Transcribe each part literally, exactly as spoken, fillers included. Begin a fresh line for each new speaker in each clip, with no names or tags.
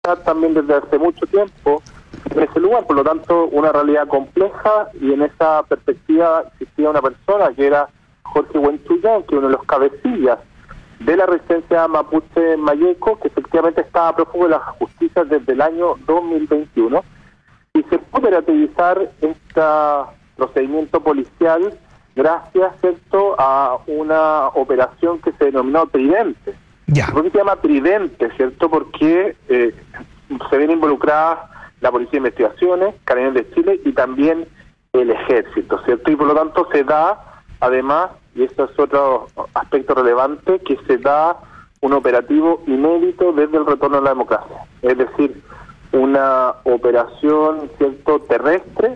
también desde hace mucho tiempo en ese lugar, por lo tanto una realidad compleja, y en esa perspectiva existía una persona que era Jorge Huenchullán, que es uno de los cabecillas de la resistencia mapuche Mayeco, que efectivamente estaba prófugo de la justicia desde el año dos mil veintiuno, y se pudo operativizar este procedimiento policial gracias, ¿cierto?, a una operación que se denominó Tridente.
Ya.
¿Por qué se llama Tridente, cierto? Porque eh, se ven involucradas la Policía de Investigaciones, Carabineros de Chile y también el Ejército, ¿cierto? Y por lo tanto se da, además, y esto es otro aspecto relevante, que se da un operativo inédito desde el retorno a la democracia. Es decir, una operación, ¿cierto?, terrestre,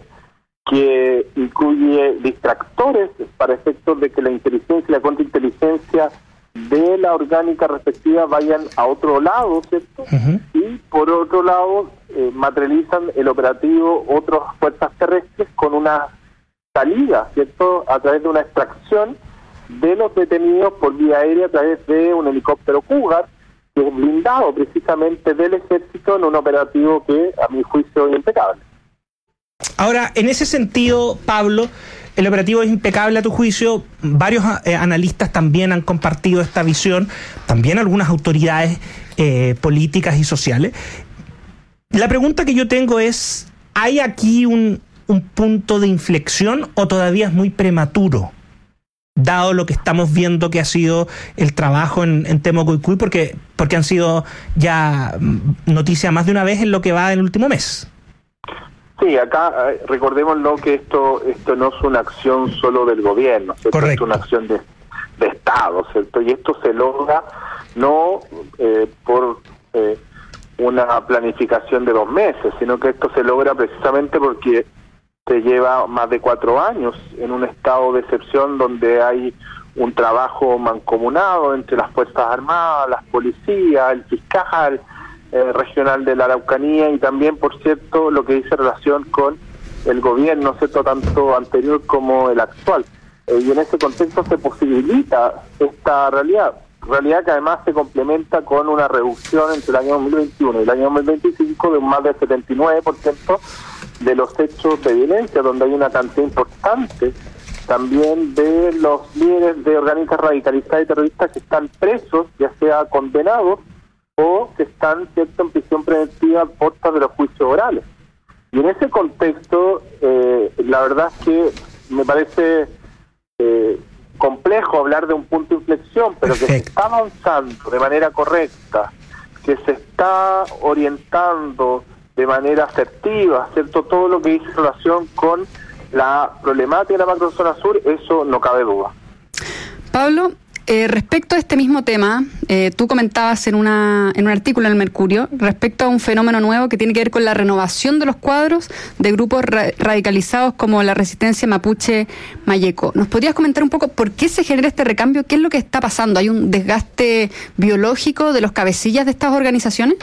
que incluye distractores para efectos de que la inteligencia y la contrainteligencia de la orgánica respectiva vayan a otro lado, ¿cierto? Uh-huh. Y por otro lado eh, materializan el operativo otras fuerzas terrestres con una salida, ¿cierto?, a través de una extracción de los detenidos por vía aérea a través de un helicóptero Cougar, que es blindado precisamente del Ejército, en un operativo que a mi juicio es impecable.
Ahora, en ese sentido, Pablo, el operativo es impecable a tu juicio. Varios eh, analistas también han compartido esta visión, también algunas autoridades eh, políticas y sociales. La pregunta que yo tengo es, ¿hay aquí un, un punto de inflexión o todavía es muy prematuro, dado lo que estamos viendo que ha sido el trabajo en, en Temuco-Icuy, porque, porque han sido ya noticia más de una vez en lo que va del último mes?
Sí, acá eh, recordémoslo que esto esto no es una acción solo del gobierno, ¿cierto? Es una acción de, de Estado, ¿cierto? Y esto se logra no eh, por eh, una planificación de dos meses, sino que esto se logra precisamente porque se lleva más de cuatro años en un estado de excepción donde hay un trabajo mancomunado entre las Fuerzas Armadas, las policías, el fiscal Eh, regional de la Araucanía, y también, por cierto, lo que dice relación con el gobierno, ¿cierto?, tanto anterior como el actual. Eh, y en ese contexto se posibilita esta realidad, realidad que además se complementa con una reducción entre el año dos mil veintiuno y el año dos mil veinticinco de un más del setenta y nueve por ciento de los hechos de violencia, donde hay una cantidad importante también de los líderes de organismos radicalizados y terroristas que están presos, ya sea condenados o que están, ¿cierto?, en prisión preventiva a puertas de los juicios orales. Y en ese contexto, eh, la verdad es que me parece eh, complejo hablar de un punto de inflexión, pero Perfecto. Que se está avanzando de manera correcta, que se está orientando de manera asertiva, ¿cierto?, todo lo que dice en relación con la problemática de la macrozona sur, eso no cabe duda.
Pablo, Eh, respecto a este mismo tema, eh, tú comentabas en una en un artículo en el Mercurio respecto a un fenómeno nuevo que tiene que ver con la renovación de los cuadros de grupos ra- radicalizados como la resistencia mapuche Mayeco. ¿Nos podrías comentar un poco por qué se genera este recambio? ¿Qué es lo que está pasando? ¿Hay un desgaste biológico de los cabecillas de estas organizaciones?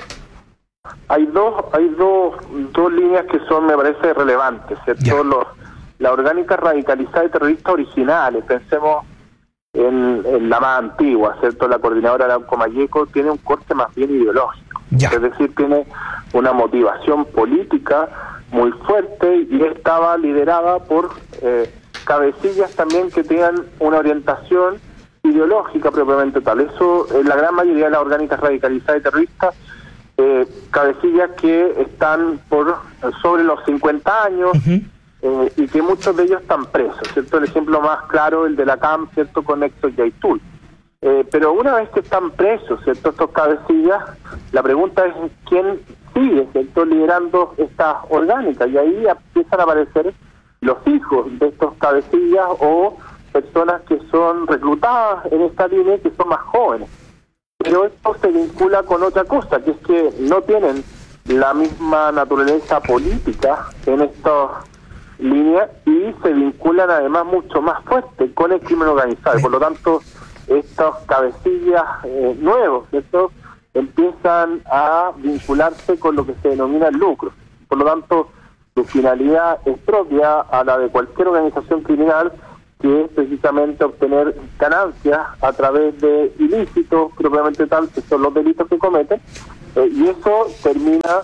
Hay dos hay dos, dos líneas que son, me parece, relevantes, ¿cierto? Los, la orgánica radicalizada y terrorista originales, pensemos En, en la más antigua, ¿cierto? La coordinadora Arauco Mayeco tiene un corte más bien ideológico, ya. Es decir, tiene una motivación política muy fuerte y estaba liderada por eh, cabecillas también que tengan una orientación ideológica propiamente tal. Eso, en la gran mayoría de las orgánicas radicalizadas y terroristas, eh, cabecillas que están por sobre los cincuenta años, uh-huh. Eh, y que muchos de ellos están presos, ¿cierto? El ejemplo más claro, el de la C A M, ¿cierto?, con Héctor Yaitul. Eh, pero una vez que están presos, ¿cierto?, estos cabecillas, la pregunta es quién sigue, ¿cierto?, liderando estas orgánicas, y ahí empiezan a aparecer los hijos de estos cabecillas o personas que son reclutadas en esta línea, que son más jóvenes. Pero esto se vincula con otra cosa, que es que no tienen la misma naturaleza política en estos líneas y se vinculan además mucho más fuerte con el crimen organizado. Por lo tanto, estos cabecillas eh, nuevos, ¿cierto?, empiezan a vincularse con lo que se denomina el lucro. Por lo tanto, su finalidad es propia a la de cualquier organización criminal, que es precisamente obtener ganancias a través de ilícitos propiamente tal, que son los delitos que cometen, eh, y eso termina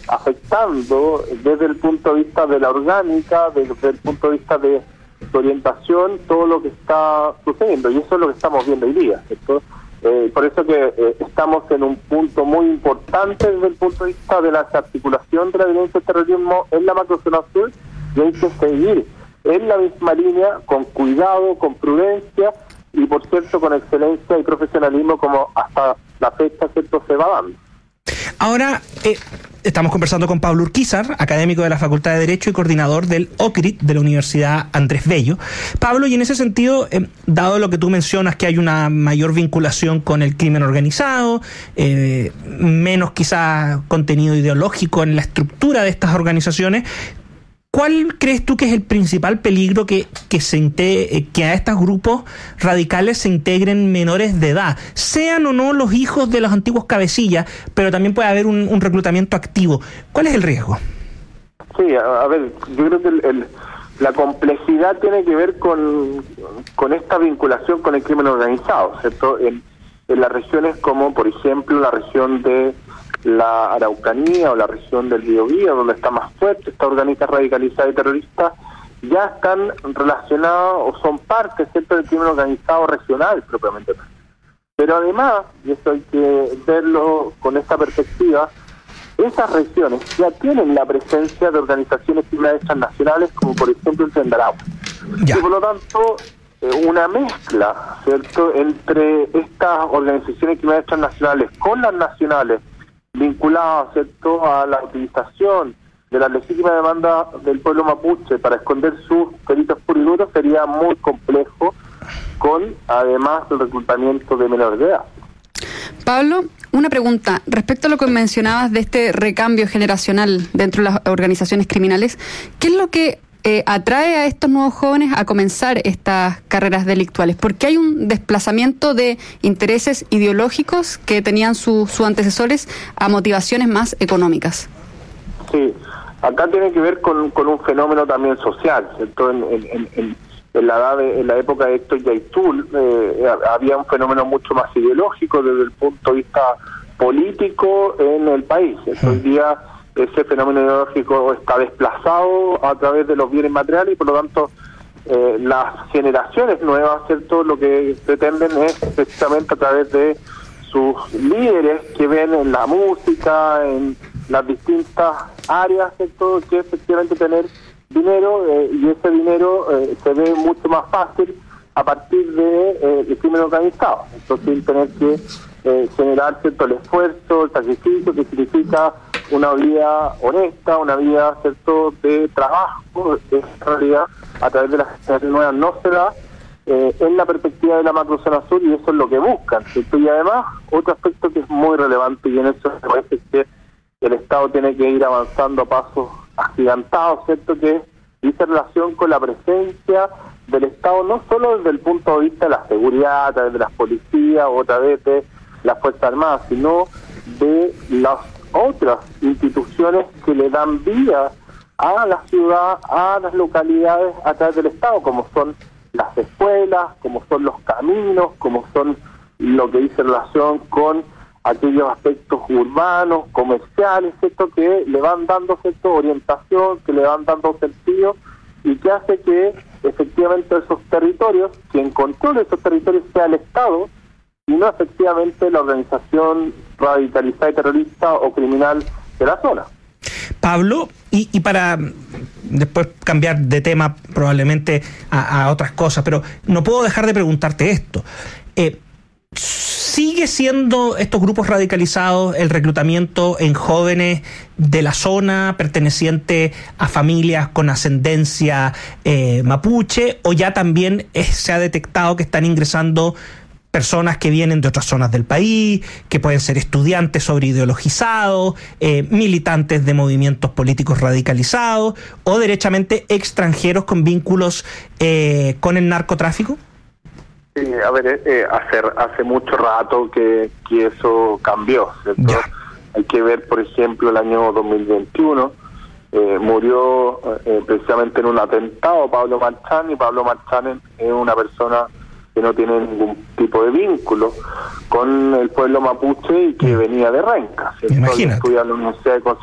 afectando desde el punto de vista de la orgánica, desde el punto de vista de su orientación, todo lo que está sucediendo, y eso es lo que estamos viendo hoy día, ¿cierto? Eh, por eso que eh, estamos en un punto muy importante desde el punto de vista de la articulación de la violencia del terrorismo en la macrozona sur, y hay que seguir en la misma línea, con cuidado, con prudencia, y por cierto con excelencia y profesionalismo como hasta la fecha, ¿cierto?, se va dando.
Ahora, eh, estamos conversando con Pablo Urquizar, académico de la Facultad de Derecho y coordinador del O C R I T de la Universidad Andrés Bello. Pablo, y en ese sentido, eh, dado lo que tú mencionas, que hay una mayor vinculación con el crimen organizado, eh, menos quizás contenido ideológico en la estructura de estas organizaciones, ¿cuál crees tú que es el principal peligro que, que, se inte- que a estos grupos radicales se integren menores de edad? Sean o no los hijos de los antiguos cabecillas, pero también puede haber un, un reclutamiento activo. ¿Cuál es el riesgo?
Sí, a, a ver, yo creo que el, el, la complejidad tiene que ver con, con esta vinculación con el crimen organizado, ¿cierto? En, en las regiones como, por ejemplo, la región de la Araucanía o la región del Biobío, donde está más fuerte esta orgánica radicalizada y terrorista, ya están relacionadas o son parte, ¿cierto?, del crimen organizado regional propiamente. Pero además, y eso hay que verlo con esta perspectiva, esas regiones ya tienen la presencia de organizaciones criminales transnacionales, como por ejemplo el Tendaragua. Y por lo tanto, eh, una mezcla, ¿cierto?, entre estas organizaciones criminales transnacionales con las nacionales, vinculadas, ¿cierto?, a la utilización de la legítima demanda del pueblo mapuche para esconder sus delitos puros y duros, sería muy complejo, con además el reclutamiento de menores de edad.
Pablo, una pregunta respecto a lo que mencionabas de este recambio generacional dentro de las organizaciones criminales. ¿Qué es lo que eh, atrae a estos nuevos jóvenes a comenzar estas carreras delictuales? Porque hay un desplazamiento de intereses ideológicos que tenían sus su antecesores a motivaciones más económicas.
Sí, acá tiene que ver con, con un fenómeno también social, ¿cierto? En, en, en, en la edad de, en la época de Héctor Yaitul eh, había un fenómeno mucho más ideológico desde el punto de vista político en el país. ¿Cierto? Hoy día ese fenómeno ideológico está desplazado a través de los bienes materiales y por lo tanto eh, las generaciones nuevas, ¿cierto?, lo que pretenden es precisamente a través de sus líderes que ven en la música, en las distintas áreas, ¿cierto?, que efectivamente tener dinero eh, y ese dinero eh, se ve mucho más fácil a partir de eh, el crimen organizado. Entonces, sin tener que eh, generar, ¿cierto?, el esfuerzo, el sacrificio que significa una vida honesta, una vida, ¿cierto?, de trabajo, en realidad a través de las generaciones nuevas no se da eh, en la perspectiva de la macrozona sur, y eso es lo que buscan, ¿cierto? Y además, otro aspecto que es muy relevante, y en eso me parece que el Estado tiene que ir avanzando a pasos agigantados, ¿cierto?, que dice relación con la presencia del Estado, no solo desde el punto de vista de la seguridad, a través de las policías o a través de las Fuerzas Armadas, sino de las otras instituciones que le dan vida a la ciudad, a las localidades a través del Estado, como son las escuelas, como son los caminos, como son lo que dice relación con aquellos aspectos urbanos, comerciales, ¿cierto?, que le van dando, ¿cierto?, orientación, que le van dando sentido, y que hace que efectivamente esos territorios, quien controle esos territorios sea el Estado, y no efectivamente la organización radicalizada y terrorista o criminal de la zona.
Pablo, y, y para después cambiar de tema probablemente a, a otras cosas, pero no puedo dejar de preguntarte esto. Eh, ¿Sigue siendo estos grupos radicalizados el reclutamiento en jóvenes de la zona perteneciente a familias con ascendencia eh, mapuche, o ya también es, se ha detectado que están ingresando personas que vienen de otras zonas del país, que pueden ser estudiantes sobreideologizados, eh, militantes de movimientos políticos radicalizados o derechamente extranjeros con vínculos eh, con el narcotráfico?
Sí, a ver, eh, hace, hace mucho rato que, que eso cambió, ¿cierto? Ya. Hay que ver, por ejemplo, el año dos mil veintiuno, eh, murió eh, precisamente en un atentado Pablo Marchán, y Pablo Marchán es una persona que no tiene ningún tipo de vínculo con el pueblo mapuche y que venía de Renca.
Imagínate.
Estudia en la Universidad de